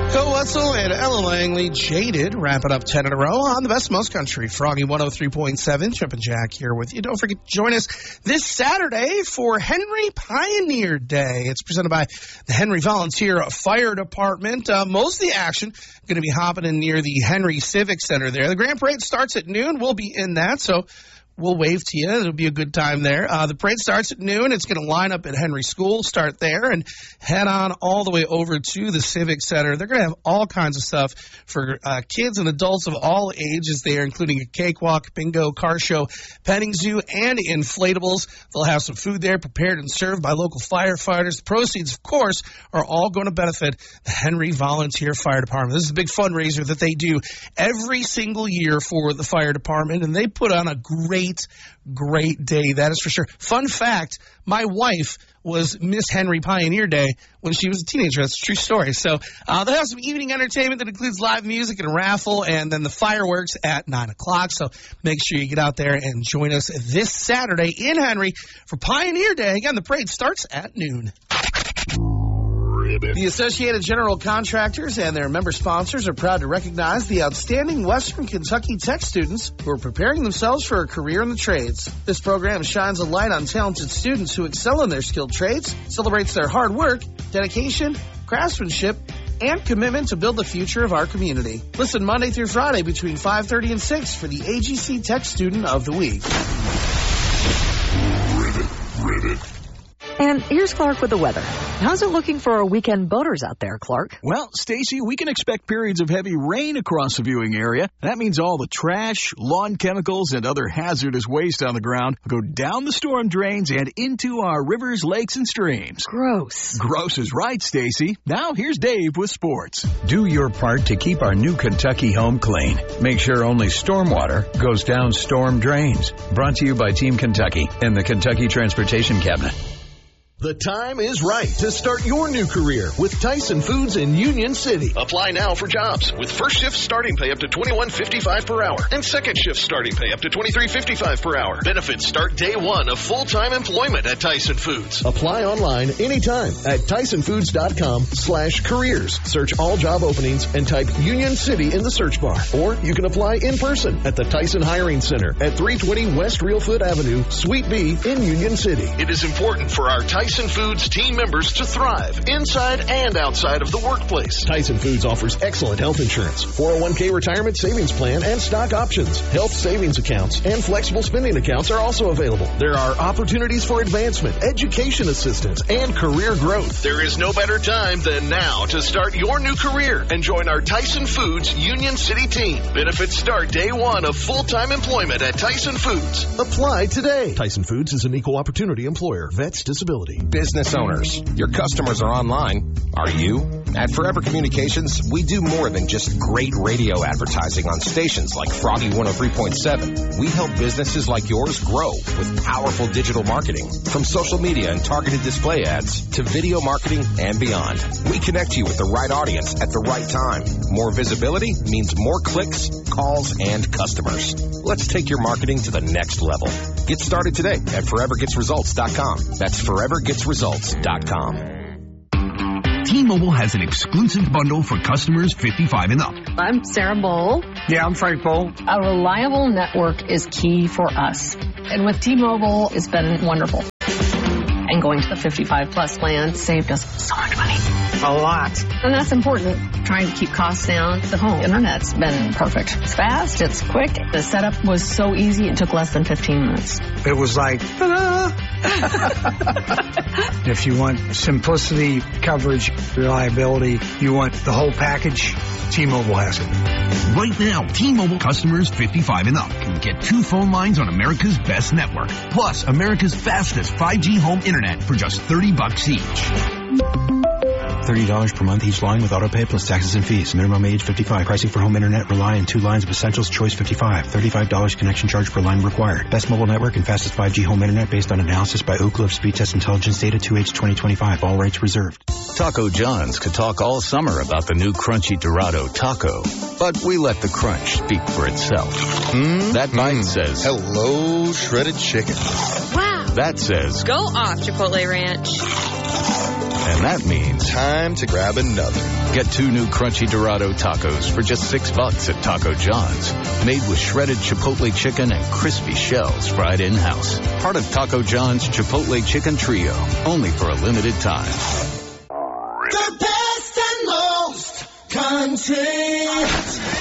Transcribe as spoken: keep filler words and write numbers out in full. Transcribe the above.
Go Wetzel and Ella Langley, Jaded, wrap it up ten in a row on the Best Most Country. Froggy one oh three point seven, Chip and Jack here with you. Don't forget to join us this Saturday for Henry Pioneer Day. It's presented by the Henry Volunteer Fire Department. Uh, most of the action going to be happening near the Henry Civic Center there. The Grand Parade starts at noon. We'll be in that, so we'll wave to you. It'll be a good time there. Uh, the parade starts at noon. It's going to line up at Henry School, start there, and head on all the way over to the Civic Center. They're going to have all kinds of stuff for uh, kids and adults of all ages there, including a cakewalk, bingo, car show, petting zoo, and inflatables. They'll have some food there prepared and served by local firefighters. The proceeds, of course, are all going to benefit the Henry Volunteer Fire Department. This is a big fundraiser that they do every single year for the fire department, and they put on a great Great day, that is for sure. Fun fact, my wife was Miss Henry Pioneer Day when she was a teenager. That's a true story. So uh, they have some evening entertainment that includes live music and a raffle, and then the fireworks at nine o'clock. So make sure you get out there and join us this Saturday in Henry for Pioneer Day. Again, the parade starts at noon. The Associated General Contractors and their member sponsors are proud to recognize the outstanding Western Kentucky Tech students who are preparing themselves for a career in the trades. This program shines a light on talented students who excel in their skilled trades, celebrates their hard work, dedication, craftsmanship, and commitment to build the future of our community. Listen Monday through Friday between five thirty and six for the A G C Tech Student of the Week. Rivet, rivet. And here's Clark with the weather. How's it looking for our weekend boaters out there, Clark? Well, Stacy, we can expect periods of heavy rain across the viewing area. That means all the trash, lawn chemicals, and other hazardous waste on the ground will go down the storm drains and into our rivers, lakes, and streams. Gross. Gross is right, Stacy. Now here's Dave with sports. Do your part to keep our new Kentucky home clean. Make sure only stormwater goes down storm drains. Brought to you by Team Kentucky and the Kentucky Transportation Cabinet. The time is right to start your new career with Tyson Foods in Union City. Apply now for jobs with first shift starting pay up to twenty-one fifty-five per hour and second shift starting pay up to twenty-three fifty-five per hour. Benefits start day one of full-time employment at Tyson Foods. Apply online anytime at tysonfoods.com slash careers. Search all job openings and type Union City in the search bar. Or you can apply in person at the Tyson Hiring Center at three twenty West Reelfoot Avenue, Suite B in Union City. It is important for our Tyson Tyson Foods team members to thrive inside and outside of the workplace. Tyson Foods offers excellent health insurance, four oh one k retirement savings plan, and stock options. Health savings accounts and flexible spending accounts are also available. There are opportunities for advancement, education assistance, and career growth. There is no better time than now to start your new career and join our Tyson Foods Union City team. Benefits start day one of full-time employment at Tyson Foods. Apply today. Tyson Foods is an equal opportunity employer. Vets Disability. Business owners, your customers are online. Are you? At Forever Communications, we do more than just great radio advertising on stations like Froggy one oh three point seven. We help businesses like yours grow with powerful digital marketing, from social media and targeted display ads to video marketing and beyond. We connect you with the right audience at the right time. More visibility means more clicks, calls, and customers. Let's take your marketing to the next level. Get started today at forever gets results dot com. That's forever gets results dot com. T-Mobile has an exclusive bundle for customers fifty-five and up. I'm Sarah Bowl. Yeah, I'm Frank Bowl. A reliable network is key for us. And with T-Mobile, it's been wonderful. And going to the fifty-five plus plan saved us so much money. A lot. And that's important. Trying to keep costs down. The home internet's been perfect. It's fast. It's quick. The setup was so easy. It took less than fifteen minutes. It was like, ta-da! If you want simplicity, coverage, reliability, you want the whole package, T-Mobile has it. Right now, T-Mobile customers fifty-five and up can get two phone lines on America's best network, plus America's fastest five G home internet for just thirty bucks each. thirty dollars per month each line with autopay plus taxes and fees. Minimum age fifty-five. Pricing for home internet rely on two lines of Essentials Choice fifty-five. thirty-five dollars connection charge per line required. Best mobile network and fastest five G home internet based on analysis by Oak Cliff Speed Test Intelligence Data two H twenty twenty-five. All rights reserved. Taco John's could talk all summer about the new Crunchy Dorado taco, but we let the crunch speak for itself. Mm, that bite mm. says, hello, shredded chicken. Wow. That says, go off, Chipotle Ranch. And that means time to grab another. Get two new Crunchy Dorado tacos for just six bucks at Taco John's. Made with shredded chipotle chicken and crispy shells fried in-house. Part of Taco John's Chipotle Chicken Trio. Only for a limited time. The best and most country.